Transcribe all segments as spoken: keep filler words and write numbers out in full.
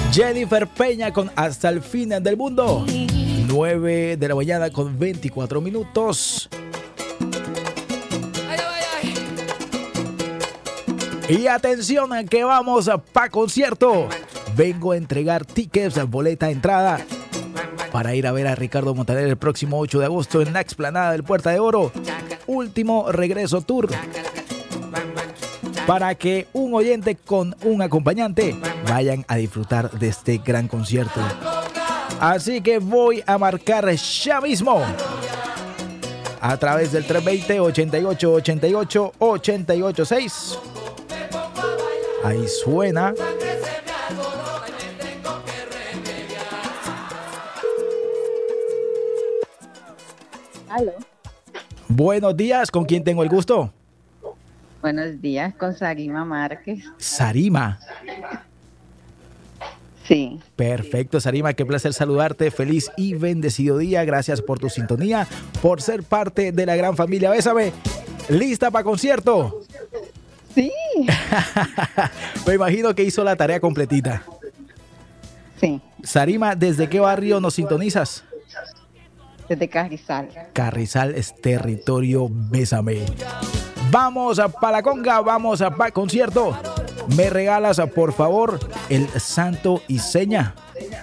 Jennifer Peña con Hasta el Fin del Mundo. nueve de la mañana con veinticuatro minutos. Y atención que vamos pa' concierto. Vengo a entregar tickets, boleta, entrada para ir a ver a Ricardo Montaner el próximo ocho de agosto en la explanada del Puerta de Oro. Último regreso tour. Para que un oyente con un acompañante vayan a disfrutar de este gran concierto. Así que voy a marcar ya mismo a través del tres dos cero, ochenta y ocho, ochenta y ocho, ochenta y ocho seis. Ahí suena. Aló. Buenos días, ¿con quién tengo el gusto? Buenos días, con Sarima Márquez. Sarima. Sí. Perfecto, Sarima, qué placer saludarte. Feliz y bendecido día. Gracias por tu sintonía, por ser parte de la gran familia Bésame. ¿Lista para concierto? Sí. Me imagino que hizo la tarea completita. Sí. Sarima, ¿desde qué barrio nos sintonizas? Desde Carrizal. Carrizal es territorio Bésame. Vamos a Palaconga, vamos a pa concierto. ¿Me regalas, por favor, el santo y seña?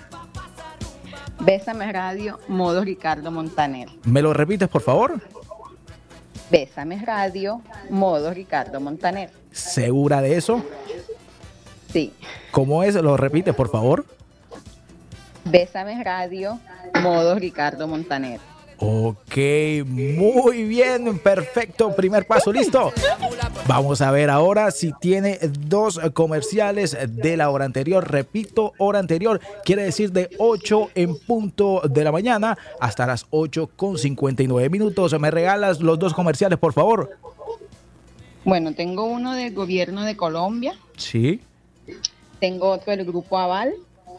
Bésame Radio, modo Ricardo Montaner. ¿Me lo repites, por favor? Bésame Radio, modo Ricardo Montaner. ¿Segura de eso? Sí. ¿Cómo es? ¿Lo repites, por favor? Bésame Radio, modo Ricardo Montaner. Ok, muy bien, perfecto, primer paso, listo. Vamos a ver ahora si tiene dos comerciales de la hora anterior. Repito, hora anterior quiere decir de ocho en punto de la mañana hasta las ocho con cincuenta y nueve minutos. ¿Me regalas los dos comerciales, por favor? Bueno, tengo uno del gobierno de Colombia. Sí. Tengo otro del Grupo Aval.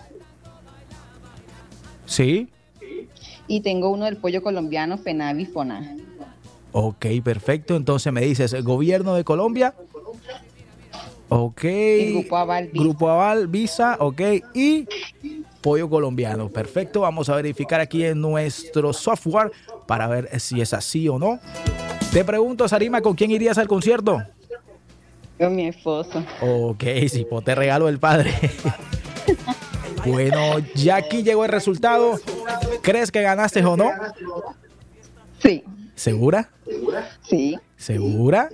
Sí. Y tengo uno del pollo colombiano, FENAVI, FONA. Ok, perfecto. Entonces me dices, Gobierno de Colombia. Ok. Y Grupo Aval, Visa. Grupo Aval, Visa, ok. Y pollo colombiano. Perfecto. Vamos a verificar aquí en nuestro software para ver si es así o no. Te pregunto, Sarima, ¿con quién irías al concierto? Con mi esposo. Ok, sí, pues te regalo el padre. Bueno, ya aquí llegó el resultado. ¿Crees que ganaste o no? Sí. ¿Segura? Sí. ¿Segura?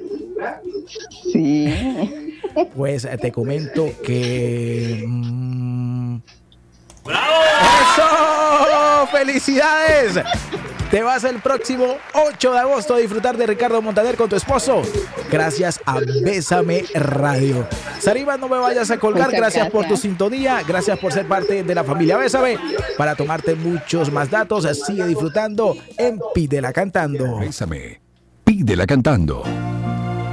Sí. Pues te comento que... Mmm... ¡Bravo! ¡Eso! ¡Felicidades! Te vas el próximo ocho de agosto a disfrutar de Ricardo Montaner con tu esposo. Gracias a Bésame Radio. Sarima, no me vayas a colgar. Gracias, gracias por tu sintonía. Gracias por ser parte de la familia Bésame. Para tomarte muchos más datos, sigue disfrutando en Pídela Cantando. Bésame. Pídela Cantando.